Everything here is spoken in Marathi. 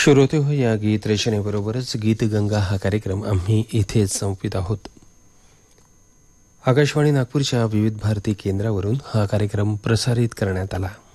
श्रोते हो, या गीत रचनेबरोबरच गीतगंगा हा कार्यक्रम आम्ही इथेच संपवित आहोत. आकाशवाणी नागपूरच्या विविध भारती केंद्रावरून हा कार्यक्रम प्रसारित करण्यात आला.